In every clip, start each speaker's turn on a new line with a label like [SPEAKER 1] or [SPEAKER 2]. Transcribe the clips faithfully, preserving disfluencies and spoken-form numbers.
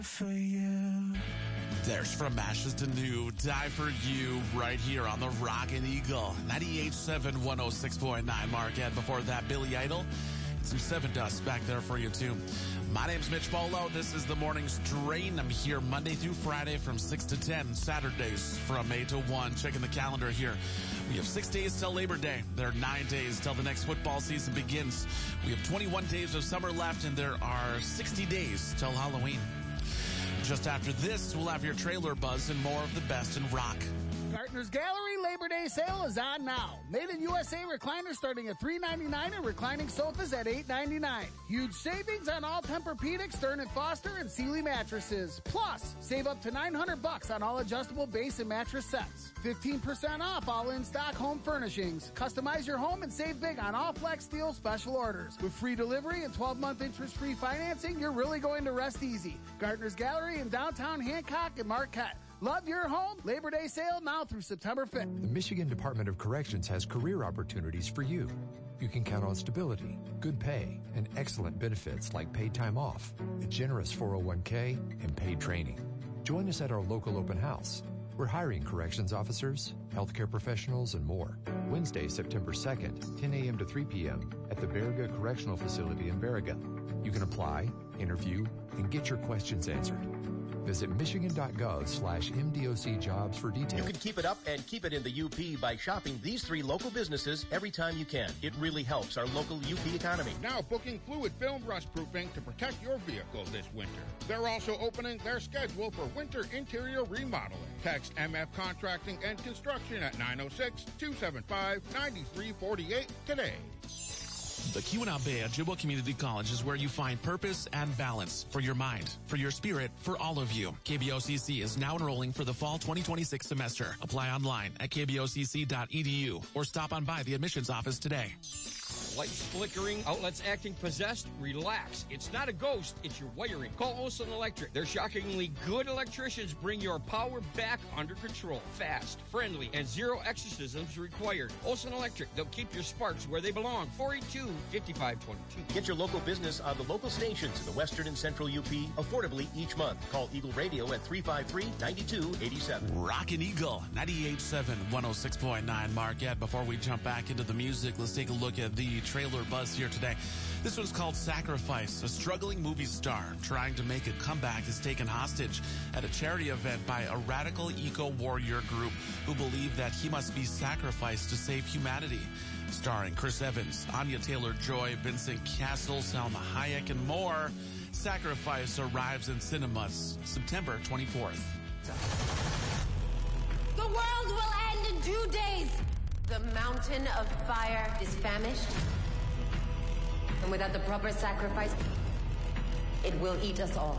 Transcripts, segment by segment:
[SPEAKER 1] For you.
[SPEAKER 2] There's From Ashes to New, Die For You, right here on the Rockin' Eagle. ninety-eight point seven, one oh six point nine Marquette. Before that, Billy Idol. Some Seven Dust back there for you, too. My name's Mitch Bolo. This is the Morning's Drain. I'm here Monday through Friday from six to ten, Saturdays from eight to one. Checking the calendar here. We have six days till Labor Day. There are nine days till the next football season begins. We have twenty-one days of summer left, and there are sixty days till Halloween. Just after this, we'll have your trailer buzz and more of the best in rock.
[SPEAKER 3] Gartner's Gallery Labor Day sale is on now. Made in U S A recliners starting at three ninety-nine and reclining sofas at eight ninety-nine. Huge savings on all Tempur-Pedic, Stearns and Foster, and Sealy mattresses. Plus, save up to nine hundred bucks on all adjustable base and mattress sets. fifteen percent off all in-stock home furnishings. Customize your home and save big on all Flex Steel special orders. With free delivery and twelve-month interest-free financing, you're really going to rest easy. Gartner's Gallery in downtown Hancock and Marquette. Love your home. Labor Day sale now through September fifth.
[SPEAKER 4] The Michigan Department of Corrections has career opportunities for you. You can count on stability, good pay, and excellent benefits like paid time off, a generous four oh one k, and paid training. Join us at our local open house. We're hiring corrections officers, healthcare professionals, and more. Wednesday, September second, ten a.m. to three p.m. at the Baraga Correctional Facility in Baraga. You can apply, interview, and get your questions answered. Visit michigan.gov slash MDOC jobs for details.
[SPEAKER 5] You can keep it up and keep it in the U P by shopping these three local businesses every time you can. It really helps our local U P economy.
[SPEAKER 6] Now booking fluid film rust proofing to protect your vehicle this winter. They're also opening their schedule for winter interior remodeling. Text M F Contracting and Construction at nine oh six, two seven five, nine three four eight today.
[SPEAKER 2] The Keweenaw Bay Ojibwa Community College is where you find purpose and balance for your mind, for your spirit, for all of you. K B O C C is now enrolling for the fall twenty twenty-six semester. Apply online at k b o c c dot e d u or stop on by the admissions office today.
[SPEAKER 7] Lights flickering, outlets acting possessed? Relax. It's not a ghost, it's your wiring. Call Olson Electric. Their shockingly good electricians bring your power back under control. Fast, friendly, and zero exorcisms required. Olson Electric, they'll keep your sparks where they belong. four eight two, five five two two.
[SPEAKER 5] Get your local business on the local stations in the western and central U P affordably each month. Call Eagle Radio at three five three, nine two eight seven.
[SPEAKER 2] Rockin' Eagle, ninety-eight point seven, one oh six point nine Marquette. Before we jump back into the music, let's take a look at the trailer buzz here today. This one's called Sacrifice. A struggling movie star trying to make a comeback is taken hostage at a charity event by a radical eco-warrior group who believe that he must be sacrificed to save humanity. Starring Chris Evans, Anya Taylor-Joy, Vincent Castle, Salma Hayek, and more. Sacrifice arrives in cinemas September twenty-fourth.
[SPEAKER 8] The world will end in two days. The mountain of fire is famished. And without the proper sacrifice, it will eat us all.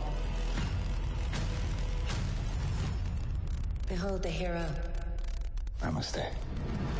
[SPEAKER 8] Behold the hero.
[SPEAKER 9] Namaste.